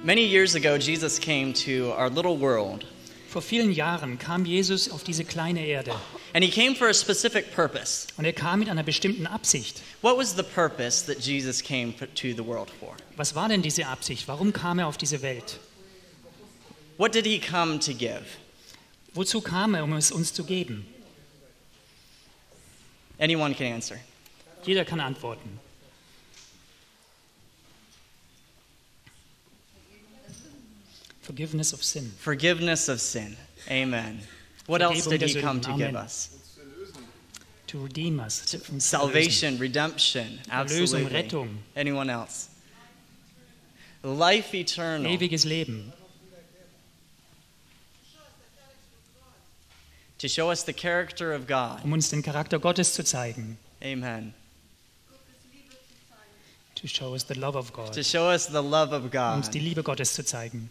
Many years ago, Jesus came to our little world, Vor vielen Jahren kam Jesus auf diese kleine Erde and he came for a specific purpose. und er kam mit einer bestimmten Absicht. What was the purpose that Jesus came to the world for? Was war denn diese Absicht? Warum kam er auf diese Welt? What did he come to give? Wozu kam er, um es uns zu geben? Anyone can answer. Jeder kann antworten. Forgiveness of sin. Forgiveness of sin. Amen. What else Vergebung did he der come to Sünden. give Amen. us? To redeem us. Uns zu Salvation, redemption. Erlösung, Absolutely. Rettung. Anyone else? Life erlösen. eternal. Ewiges Leben. To show us the character of God. Um uns den Charakter Gottes zu zeigen. Amen. To show us the love of God. To show us the love of Um uns God. die Liebe Gottes zu zeigen.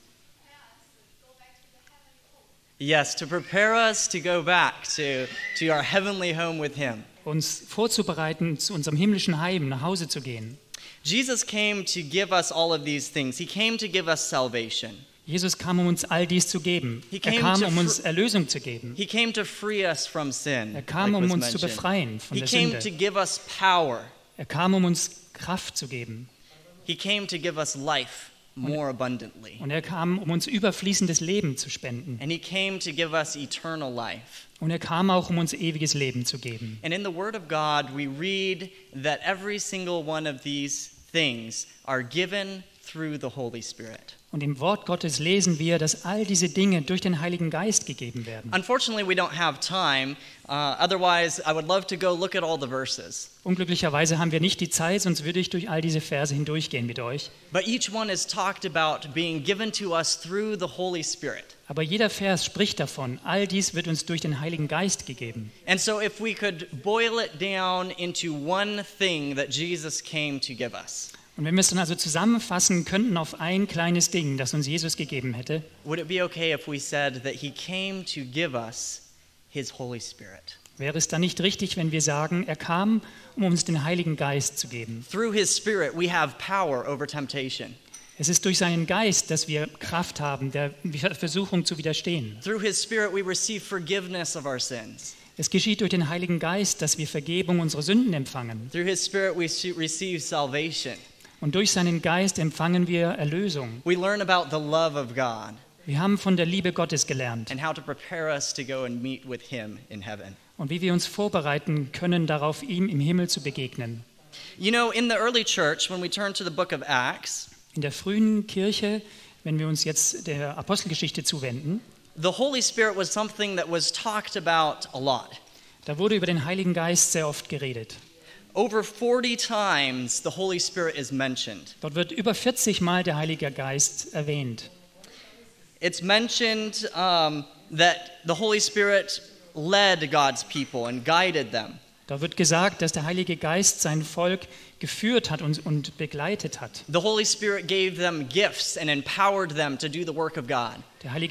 Yes, to prepare us to go back to our heavenly home with him. Uns vorzubereiten, zu unserem himmlischen Heim nach Hause zu gehen. Jesus came to give us all of these things. He came to give us salvation. Jesus kam, um uns all dies zu geben. He Er came kam, to um uns Erlösung zu geben. He came to free us from sin. Er kam, like um was uns zu mentioned. befreien von He der came to Sünde. give us power. Er kam, um uns Kraft zu geben. He came to give us life more abundantly. Und er kam, um uns überfließendes Leben zu spenden. And he came to give us eternal life. Und er kam auch, um uns ewiges Leben zu geben. And in the Word of God, we read that every single one of these things are given through the Holy Spirit. Und im Wort Gottes lesen wir, dass all diese Dinge durch den Heiligen Geist gegeben werden. Unfortunately, we don't have time. Otherwise, I would love to go look at all the verses. Unglücklicherweise haben wir nicht die Zeit, sonst würde ich durch all diese Verse hindurchgehen mit euch. But each one is talked about being given to us through the Holy Spirit. Aber jeder Vers spricht davon, all dies wird uns durch den Heiligen Geist gegeben. And so if we could boil it down into one thing that Jesus came to give us, Und wenn wir es dann also zusammenfassen könnten auf ein kleines Ding, das uns Jesus gegeben hätte, would it be okay if we said that he came to give us his Holy Spirit? wäre es dann nicht richtig, wenn wir sagen, er kam, um uns den Heiligen Geist zu geben. Through his Spirit, we have power over temptation. Es ist durch seinen Geist, dass wir Kraft haben, der Versuchung zu widerstehen. Through his Spirit, we receive forgiveness of our sins. Es geschieht durch den Heiligen Geist, dass wir Vergebung unserer Sünden empfangen. Through his Spirit, we receive salvation. Und durch seinen Geist empfangen wir Erlösung. We learn about the love of God Wir haben von der Liebe Gottes gelernt and how to prepare us to go and meet with him in heaven. und wie wir uns vorbereiten können, darauf ihm im Himmel zu begegnen. You know, in the early church, when we turn to the book of Acts, In der frühen Kirche, wenn wir uns jetzt der Apostelgeschichte zuwenden, the Holy Spirit was something that was talked about a lot. da wurde über den Heiligen Geist sehr oft geredet. Over 40 times the Holy Spirit is mentioned. Dort wird über 40 Mal der Heilige Geist erwähnt. It's mentioned that the Holy Spirit led God's people and guided them. Da wird gesagt, dass der Heilige Geist sein Volk geführt hat und begleitet hat. The Holy Spirit gave them gifts and empowered them to do the work of God. Der Heilige